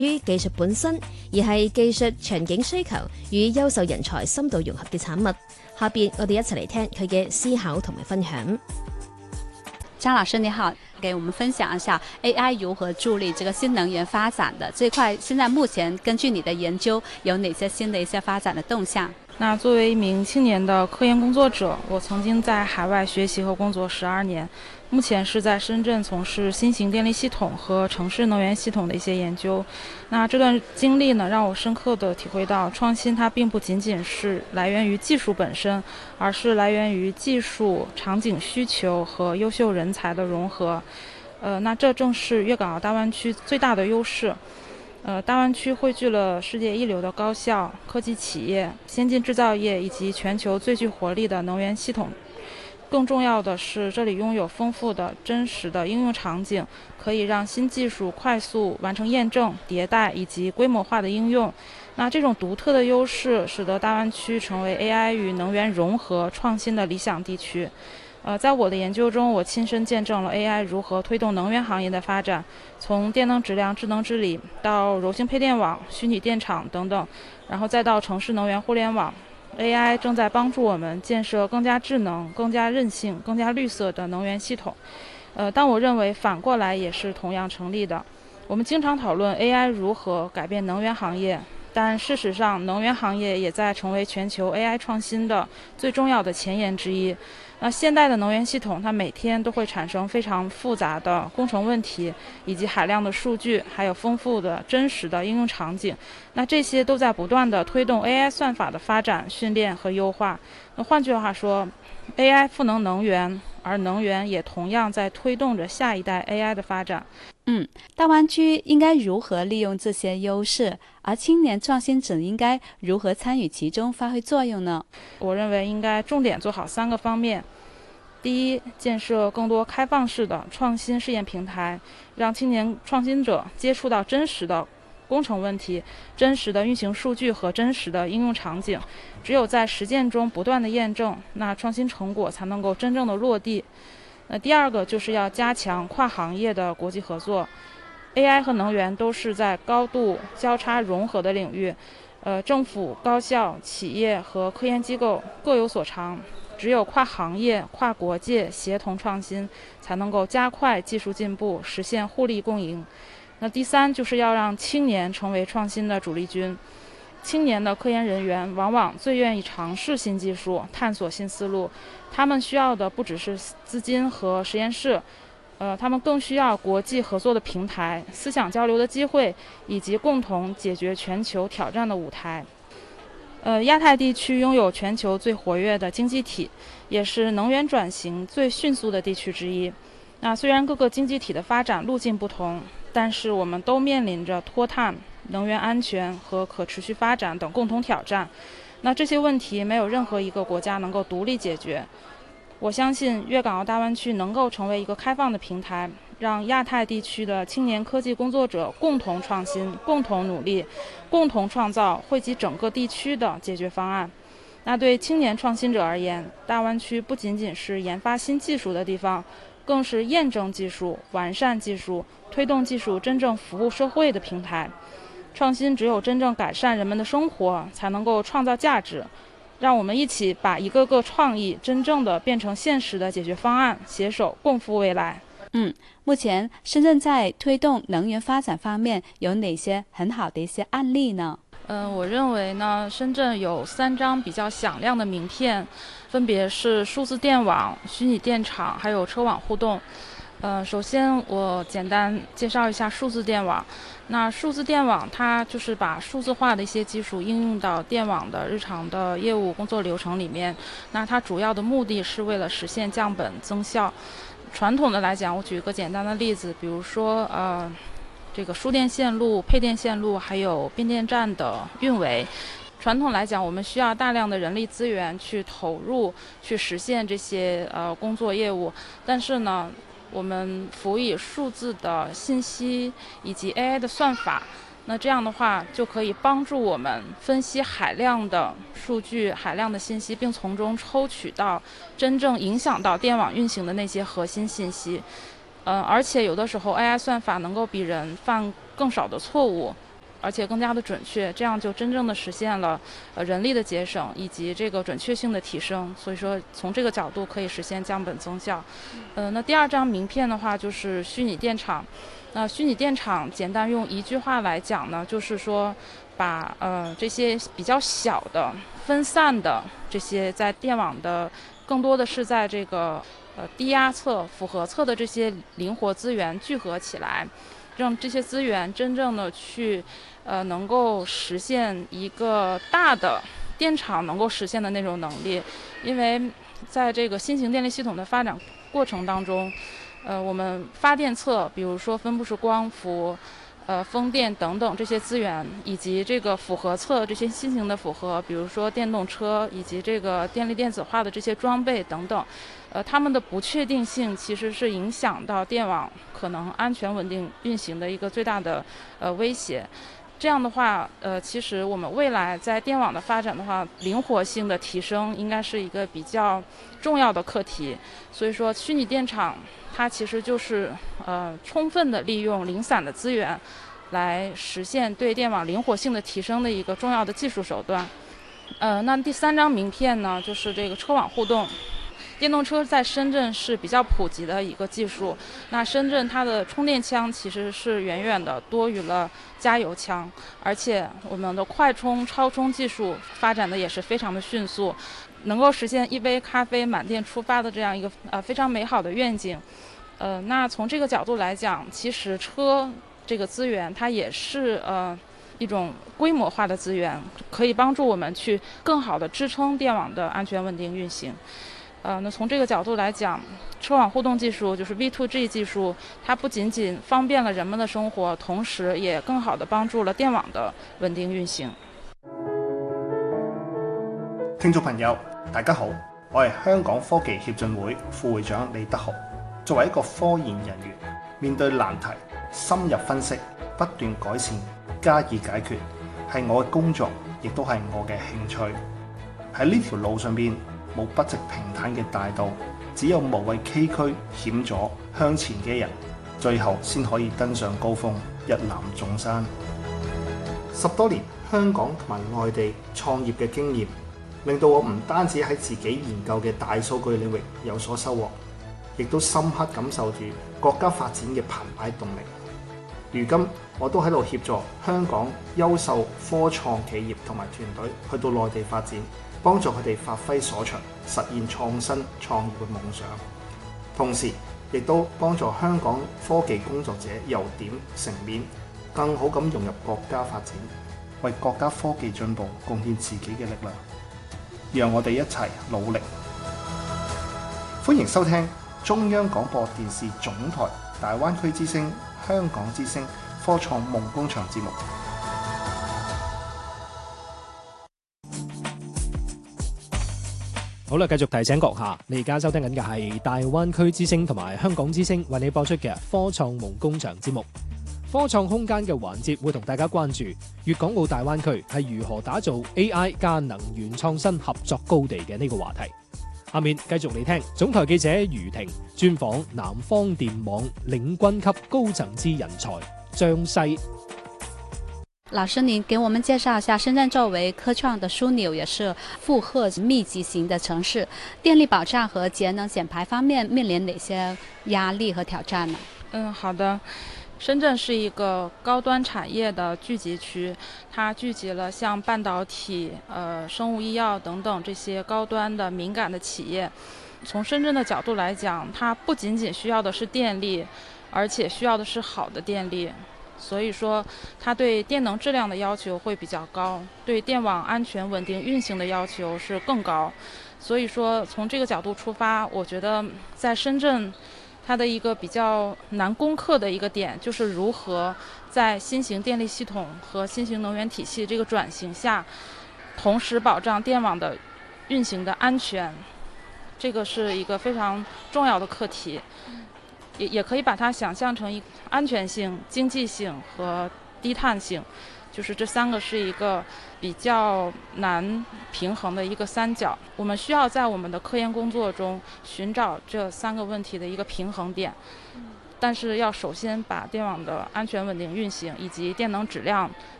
於技術本身，而係技術場景需求與優秀人才深度融合嘅產物。下邊我哋一齊嚟聽佢嘅思考同埋分享。 张老师你好，给我们分享一下 AI 如何助力这个新能源发展的这一块。现在目前根据你的研究，有哪些新的一些发展的动向？ 那作为一名青年的科研工作者，我曾经在海外学习和工作12年，目前是在深圳从事新型电力系统和城市能源系统的一些研究。那这段经历呢，让我深刻地体会到，创新它并不仅仅是来源于技术本身，而是来源于技术、场景需求和优秀人才的融合。那这正是粤港澳大湾区最大的优势。大湾区汇聚了世界一流的高校、科技企业、先进制造业以及全球最具活力的能源系统。更重要的是，这里拥有丰富的真实的应用场景，可以让新技术快速完成验证、迭代以及规模化的应用。那这种独特的优势，使得大湾区成为 AI 与能源融合创新的理想地区。在我的研究中，我亲身见证了 AI 如何推动能源行业的发展，从电能质量智能治理到柔性配电网、虚拟电厂等等，然后再到城市能源互联网。AI 正在帮助我们建设更加智能、更加韧性、更加绿色的能源系统。但我认为反过来也是同样成立的。我们经常讨论 AI 如何改变能源行业，但事实上，能源行业也在成为全球 AI 创新的最重要的前沿之一。那现代的能源系统，它每天都会产生非常复杂的工程问题，以及海量的数据，还有丰富的真实的应用场景。那这些都在不断地推动 AI 算法的发展、训练和优化。那换句话说， AI 赋能能源，而能源也同样在推动着下一代 AI 的发展。 大湾区应该如何利用这些优势，而青年创新者应该如何参与其中发挥作用呢？ 我认为应该重点做好3个方面。第一，建设更多开放式的创新试验平台，让青年创新者接触到真实的工程问题、真实的运行数据和真实的应用场景。只有在实践中不断的验证，那创新成果才能够真正的落地。第二个就是要加强跨行业的国际合作。AI 和能源都是在高度交叉融合的领域，政府、高校、企业和科研机构各有所长。只有跨行业、跨国界协同创新，才能够加快技术进步，实现互利共赢。那第三就是要让青年成为创新的主力军。青年的科研人员往往最愿意尝试新技术，探索新思路。他们需要的不只是资金和实验室，他们更需要国际合作的平台、思想交流的机会，以及共同解决全球挑战的舞台。亚太地区拥有全球最活跃的经济体，也是能源转型最迅速的地区之一。那虽然各个经济体的发展路径不同，但是我们都面临着脱碳、能源安全和可持续发展等共同挑战。那这些问题没有任何一个国家能够独立解决。我相信粤港澳大湾区能够成为一个开放的平台，让亚太地区的青年科技工作者共同创新、共同努力，共同创造惠及整个地区的解决方案。那对青年创新者而言，大湾区不仅仅是研发新技术的地方，更是验证技术、完善技术、推动技术真正服务社会的平台。创新只有真正改善人们的生活，才能够创造价值。让我们一起把一个个创意真正的变成现实的解决方案，携手共赴未来。 目前深圳在推动能源发展方面有哪些很好的一些案例呢？ 我认为呢，深圳有3张比较响亮的名片，分别是数字电网、虚拟电厂还有车网互动。首先我简单介绍一下数字电网。那数字电网它就是把数字化的一些技术应用到电网的日常的业务工作流程里面。那它主要的目的是为了实现降本增效。传统的来讲，我举一个简单的例子，比如说这个输电线路、配电线路还有变电站的运维。传统来讲，我们需要大量的人力资源去投入，去实现这些工作业务。但是呢，我们辅以数字的信息以及 AI 的算法，那这样的话就可以帮助我们分析海量的数据、海量的信息，并从中抽取到真正影响到电网运行的那些核心信息。而且有的时候 AI 算法能够比人犯更少的错误， 而且更加的准确，这样就真正的实现了人力的节省以及这个准确性的提升。所以说从这个角度可以实现降本增效。那第二张名片的话就是虚拟电厂。那虚拟电厂简单用一句话来讲呢，就是说把这些比较小的分散的这些在电网的更多的是在这个低压侧、复合侧的这些灵活资源聚合起来，让这些资源真正的去能够实现一个大的电厂能够实现的那种能力。因为在这个新型电力系统的发展过程当中，我们发电侧，比如说分布式光伏、风电等等这些资源，以及这个复合侧这些新型的复合，比如说电动车以及这个电力电子化的这些装备等等，它们的不确定性其实是影响到电网可能安全稳定运行的一个最大的威胁。这样的话，其实我们未来在电网的发展的话，灵活性的提升应该是一个比较重要的课题。所以说，虚拟电厂它其实就是充分的利用零散的资源，来实现对电网灵活性的提升的一个重要的技术手段。那第三张名片呢，就是这个车网互动。电动车在深圳是比较普及的一个技术，那深圳它的充电枪其实是远远的多于了加油枪，而且我们的快充、超充技术发展的也是非常的迅速，能够实现一杯咖啡满电出发的这样一个非常美好的愿景。那从这个角度来讲，其实车这个资源它也是一种规模化的资源，可以帮助我们去更好的支撑电网的安全稳定运行。那从这个角度来讲，车网互动技术就是 V2G 技术，它不仅仅方便了人们的生活，同时也更好地帮助了电网的稳定运行。 聽眾朋友，大家好，我係香港科技協進會副會長李德豪。作為一個科研人員，面對難題，深入分析，不斷改善，加以解決，係我嘅工作，亦都係我嘅興趣。喺呢條路上邊，冇不直平坦嘅大道，只有無畏崎嶇險阻向前嘅人，最後先可以登上高峰，一覽眾山。10多年香港同埋內地創業嘅經驗，令到我唔單止喺自己研究嘅大數據領域有所收穫，亦都深刻感受住國家發展嘅澎湃動力。如今我都喺度協助香港優秀科創企業同埋團隊去到內地發展，幫助佢哋發揮所長，實現創新創業嘅夢想。同時亦都幫助香港科技工作者由點成面，更好咁融入國家發展，為國家科技進步貢獻自己嘅力量。讓我哋一齊努力。歡迎收聽中央廣播電視總台大灣區之聲、香港之聲科創夢工場節目。 好啦，繼續提醒閣下，你而家收聽緊嘅係大灣區之聲同埋香港之聲為你播出嘅科創夢工場節目。科創空間嘅環節會同大家關注粵港澳大灣區係如何打造 AI 加能源創新合作高地嘅呢個話題。下面繼續嚟聽總台記者余婷專訪南方電網領軍級高層次人才張西。 老師，您給我們介紹一下，深圳作為科創的樞紐，也是負荷密集型的城市，電力保障和節能減排方面面臨哪些壓力和挑戰呢？ 好的。深圳是一個高端產業的聚集區，它聚集了像半導體、生物醫藥等等這些高端的敏感的企業。從深圳的角度來講，它不僅僅需要的是電力，而且需要的是好的電力。所以說，它對電能質量的要求會比較高，對電網安全穩定運行的要求是更高。所以說，從這個角度出發，我覺得在深圳它的一個比較難攻克的一個點，就是如何在新型電力系統和新型能源體系這個轉型下，同時保障電網的運行的安全，這個是一個非常重要的課題。也可以把它想象成一安全性、經濟性和低碳性，就是這三個是一個比較難平衡的一個三角。我們需要在我們的科研工作中尋找這三個問題的一個平衡點，但是要首先把電網的安全穩定運行以及電能質量